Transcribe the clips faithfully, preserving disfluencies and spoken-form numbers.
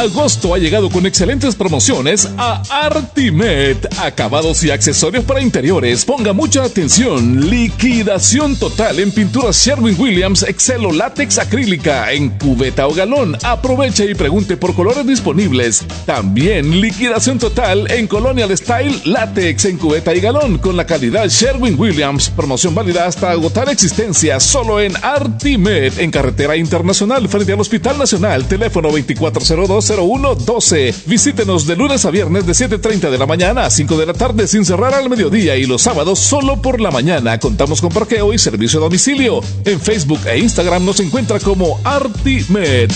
Agosto ha llegado con excelentes promociones a Artimet. Acabados y accesorios para interiores. Ponga mucha atención. Liquidación total en pinturas Sherwin-Williams Excel o látex acrílica en cubeta o galón. Aproveche y pregunte por colores disponibles. También liquidación total en Colonial Style látex en cubeta y galón con la calidad Sherwin-Williams. Promoción válida hasta agotar existencia solo en Artimet, en Carretera Internacional frente al Hospital Nacional. Teléfono veinticuatro cero dos cero uno doce. Visítenos de lunes a viernes de siete treinta de la mañana a cinco de la tarde sin cerrar al mediodía y los sábados solo por la mañana. Contamos con parqueo y servicio a domicilio. En Facebook e Instagram nos encuentra como Artimet.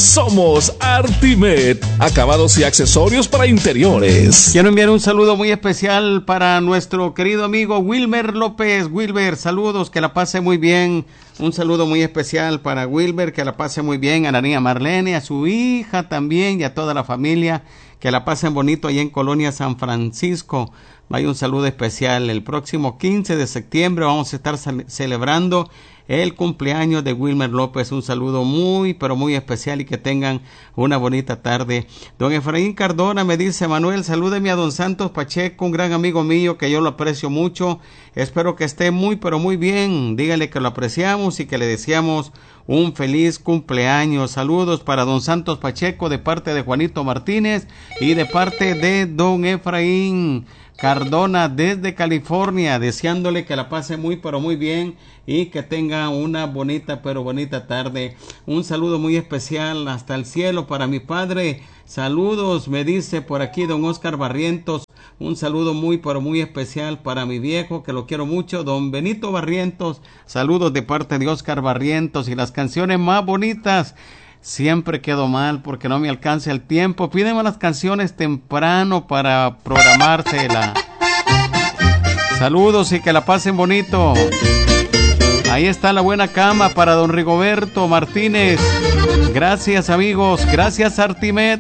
Somos Artimet, acabados y accesorios para interiores. Quiero enviar un saludo muy especial para nuestro querido amigo Wilmer López. Wilmer, saludos, que la pase muy bien. Un saludo muy especial para Wilmer, que la pase muy bien. A la niña Marlene, a su hija también y a toda la familia. Que la pasen bonito allá en Colonia San Francisco. Vaya un saludo especial. El próximo quince de septiembre vamos a estar celebrando el cumpleaños de Wilmer López. Un saludo muy, pero muy especial y que tengan una bonita tarde. Don Efraín Cardona me dice: Manuel, salúdeme a don Santos Pacheco, un gran amigo mío que yo lo aprecio mucho. Espero que esté muy, pero muy bien. Dígale que lo apreciamos y que le deseamos un feliz cumpleaños. Saludos para don Santos Pacheco de parte de Juanito Martínez y de parte de don Efraín Cardona desde California, deseándole que la pase muy pero muy bien y que tenga una bonita pero bonita tarde. Un saludo muy especial hasta el cielo para mi padre. Saludos, me dice por aquí don Oscar Barrientos. Un saludo muy pero muy especial para mi viejo, que lo quiero mucho, don Benito Barrientos. Saludos de parte de Oscar Barrientos. Y las canciones más bonitas. Siempre quedo mal porque no me alcanza el tiempo. Pídeme las canciones temprano para programársela. Saludos y que la pasen bonito. Ahí está la buena cama para don Rigoberto Martínez. Gracias, amigos. Gracias, Artimet.